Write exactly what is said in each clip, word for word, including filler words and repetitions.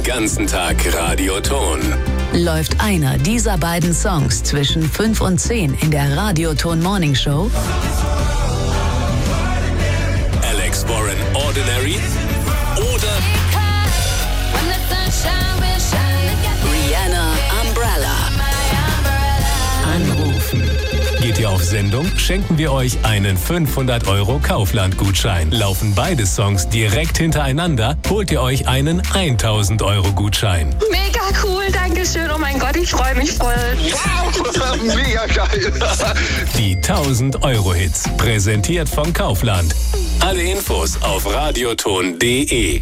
ganzen Tag Radioton. Läuft einer dieser beiden Songs zwischen fünf und zehn in der Radioton Morning Show? Alex Warren Ordinary? Oder Rihanna Umbrella? Anrufen. geht ihr auf Sendung, schenken wir euch einen fünfhundert Euro Kaufland-Gutschein. Laufen beide Songs direkt hintereinander, holt ihr euch einen tausend Euro Gutschein. Mega cool, danke schön. Oh mein Gott, ich freue mich voll. Wow, mega geil. Die tausend Euro Hits, präsentiert von Kaufland. Alle Infos auf radioton punkt de.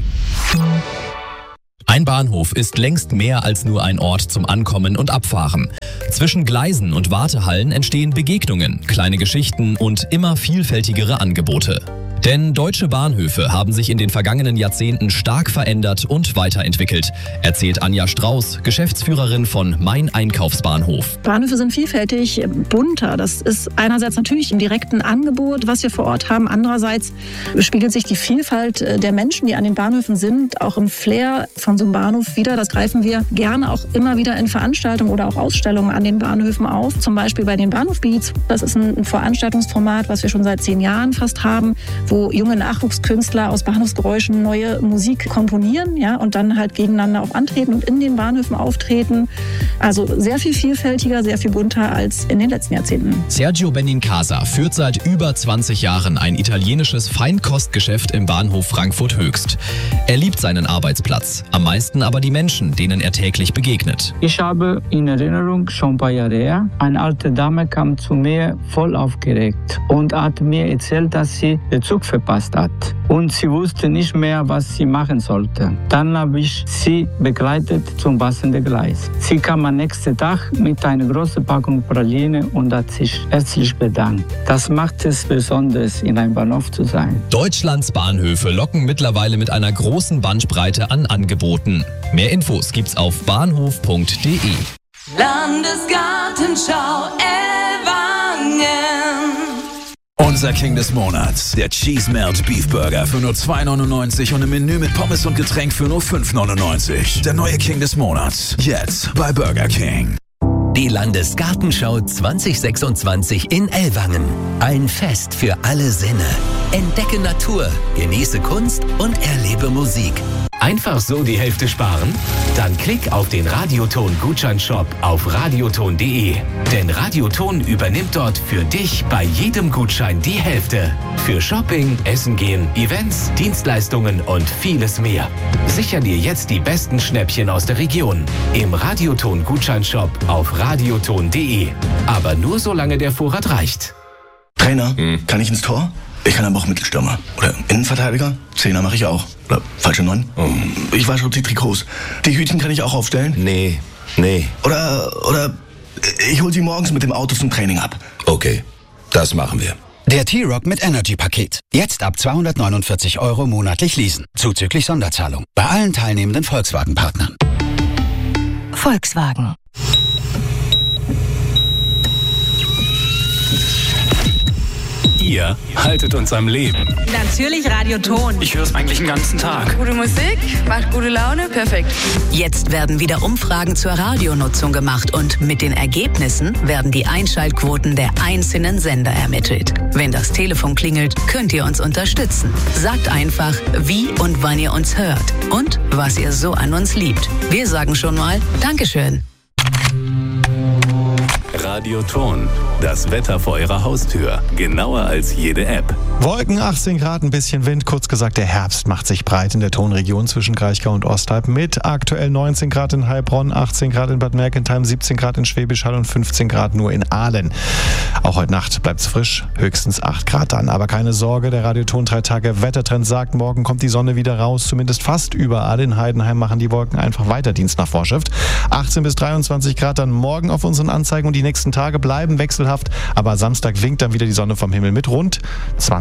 Ein Bahnhof ist längst mehr als nur ein Ort zum Ankommen und Abfahren. Zwischen Gleisen und Wartehallen entstehen Begegnungen, kleine Geschichten und immer vielfältigere Angebote. Denn deutsche Bahnhöfe haben sich in den vergangenen Jahrzehnten stark verändert und weiterentwickelt, erzählt Anja Strauß, Geschäftsführerin von Mein Einkaufsbahnhof. Bahnhöfe sind vielfältig, bunter. Das ist einerseits natürlich im direkten Angebot, was wir vor Ort haben. Andererseits spiegelt sich die Vielfalt der Menschen, die an den Bahnhöfen sind, auch im Flair von so einem Bahnhof wieder. Das greifen wir gerne auch immer wieder in Veranstaltungen oder auch Ausstellungen an den Bahnhöfen auf. Zum Beispiel bei den Bahnhofbeats. Das ist ein Veranstaltungsformat, was wir schon seit zehn Jahren fast haben, wo junge Nachwuchskünstler aus Bahnhofsgeräuschen neue Musik komponieren, ja, und dann halt gegeneinander auch antreten und in den Bahnhöfen auftreten. Also sehr viel vielfältiger, sehr viel bunter als in den letzten Jahrzehnten. Sergio Benincasa führt seit über zwanzig Jahren ein italienisches Feinkostgeschäft im Bahnhof Frankfurt Höchst. Er liebt seinen Arbeitsplatz, am meisten aber die Menschen, denen er täglich begegnet. Ich habe in Erinnerung, schon ein paar Jahre her, eine alte Dame kam zu mir voll aufgeregt und hat mir erzählt, dass sie den Zug verpasst hat. Und sie wusste nicht mehr, was sie machen sollte. Dann habe ich sie begleitet zum passenden Gleis. Sie kam am nächsten Tag mit einer großen Packung Praline und hat sich herzlich bedankt. Das macht es besonders, in einem Bahnhof zu sein. Deutschlands Bahnhöfe locken mittlerweile mit einer großen Bandbreite an Angeboten. Mehr Infos gibt's auf bahnhof punkt de. Landesgartenschau Ellwangen. Unser King des Monats, der Cheese Melt Beef Burger für nur zwei neunundneunzig und ein Menü mit Pommes und Getränk für nur fünf neunundneunzig. Der neue King des Monats, jetzt bei Burger King. Die Landesgartenschau zwanzig sechsundzwanzig in Ellwangen. Ein Fest für alle Sinne. Entdecke Natur, genieße Kunst und erlebe Musik. Einfach so die Hälfte sparen? Dann klick auf den Radioton-Gutscheinshop auf radioton punkt de. Denn Radioton übernimmt dort für dich bei jedem Gutschein die Hälfte. Für Shopping, Essen gehen, Events, Dienstleistungen und vieles mehr. Sicher dir jetzt die besten Schnäppchen aus der Region. Im Radioton-Gutscheinshop auf radioton punkt de. Aber nur solange der Vorrat reicht. Trainer, hm. kann ich ins Tor? Ich kann aber auch Mittelstürmer. Oder Innenverteidiger. Zehner mache ich auch. Oder falsche Neun. Oh. Ich wasche die Trikots. Die Hütchen kann ich auch aufstellen. Nee, nee. Oder, oder ich hole sie morgens mit dem Auto zum Training ab. Okay, das machen wir. Der T-Rock mit Energy-Paket. Jetzt ab zweihundertneunundvierzig Euro monatlich leasen. Zuzüglich Sonderzahlung. Bei allen teilnehmenden Volkswagen-Partnern. Volkswagen. Ihr haltet uns am Leben. Natürlich Radioton. Ich höre es eigentlich den ganzen Tag. Gute Musik, macht gute Laune, perfekt. Jetzt werden wieder Umfragen zur Radionutzung gemacht und mit den Ergebnissen werden die Einschaltquoten der einzelnen Sender ermittelt. Wenn das Telefon klingelt, könnt ihr uns unterstützen. Sagt einfach, wie und wann ihr uns hört und was ihr so an uns liebt. Wir sagen schon mal Dankeschön. Radioton. Das Wetter vor eurer Haustür. Genauer als jede App. Wolken, achtzehn Grad, ein bisschen Wind. Kurz gesagt, der Herbst macht sich breit in der Tonregion zwischen Kraichgau und Osthalb mit aktuell neunzehn Grad in Heilbronn, achtzehn Grad in Bad Mergentheim, siebzehn Grad in Schwäbisch Hall und fünfzehn Grad nur in Aalen. Auch heute Nacht bleibt es frisch, höchstens acht Grad dann. Aber keine Sorge, der Radioton drei Tage Wettertrend sagt, morgen kommt die Sonne wieder raus, zumindest fast überall. In Heidenheim machen die Wolken einfach weiter Dienst nach Vorschrift. achtzehn bis dreiundzwanzig Grad dann morgen auf unseren Anzeigen und die nächsten Tage bleiben wechselhaft, aber Samstag winkt dann wieder die Sonne vom Himmel mit rund zwanzig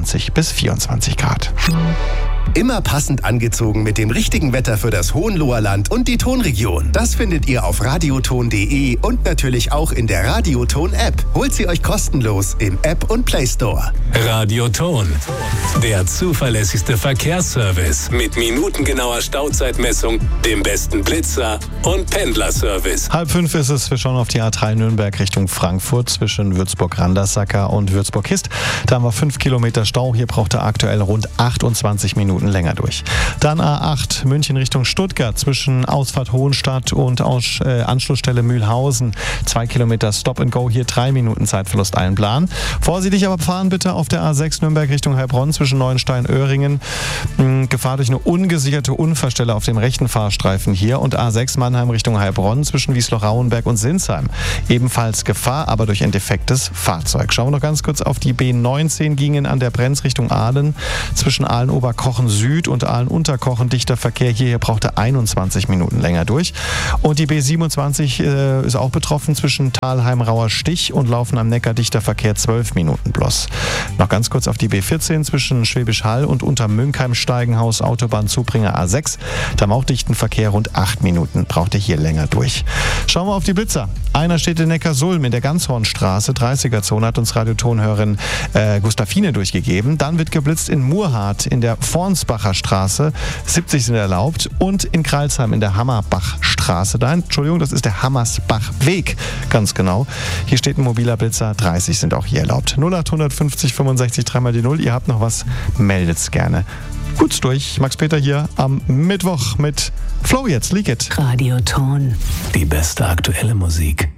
zwanzig bis vierundzwanzig Grad. Immer passend angezogen mit dem richtigen Wetter für das Hohenloherland und die Tonregion. Das findet ihr auf radioton punkt de und natürlich auch in der Radioton-App. Holt sie euch kostenlos im App und Play Store. Radioton, der zuverlässigste Verkehrsservice mit minutengenauer Stauzeitmessung, dem besten Blitzer und Pendlerservice. Halb fünf ist es, wir schauen auf die A drei Nürnberg Richtung Frankfurt zwischen Würzburg-Randersacker und Würzburg-Hist. Da haben wir fünf Kilometer Stau, hier braucht er aktuell rund achtundzwanzig Minuten länger durch. Dann A acht München Richtung Stuttgart zwischen Ausfahrt Hohenstadt und Aus, äh, Anschlussstelle Mühlhausen. Zwei Kilometer Stop and Go, hier drei Minuten Zeitverlust einplanen. Vorsichtig aber fahren bitte auf der A sechs Nürnberg Richtung Heilbronn zwischen Neuenstein-Öhringen. Hm, Gefahr durch eine ungesicherte Unfallstelle auf dem rechten Fahrstreifen hier und A sechs Mannheim Richtung Heilbronn zwischen Wiesloch-Rauenberg und Sinsheim. Ebenfalls Gefahr, aber durch ein defektes Fahrzeug. Schauen wir noch ganz kurz auf die B neunzehn, gingen an der Brenz Richtung Aalen zwischen Aalen-Oberkochen Süd und Aalen-Unterkochen dichter Verkehr. Hier, hier braucht er einundzwanzig Minuten länger durch. Und die B siebenundzwanzig äh, ist auch betroffen zwischen Thalheim-Rauer Stich und Laufen am Neckar dichter Verkehr zwölf Minuten bloß. Noch ganz kurz auf die B vierzehn zwischen Schwäbisch Hall und Untermünkheim-Steigenhaus Autobahn Zubringer A sechs. Da haben wir auch dichten Verkehr, rund acht Minuten braucht er hier länger durch. Schauen wir auf die Blitzer. Einer steht in Neckarsulm in der Ganzhornstraße, dreißiger-Zone, hat uns Radiotonhörerin äh, Gustafine durchgegeben. Dann wird geblitzt in Murhardt in der Fornsbacher Straße, siebzig sind erlaubt, und in Kreilsheim in der Hammerbachstraße. Da, Entschuldigung, das ist der Hammersbachweg, ganz genau. Hier steht ein mobiler Blitzer, dreißig sind auch hier erlaubt. null acht fünfzig fünfundsechzig dreimal die null, ihr habt noch was, meldet's gerne. Gut's durch, Max Peter hier am Mittwoch mit Flow jetzt, Leak It. Radioton. Die beste aktuelle Musik.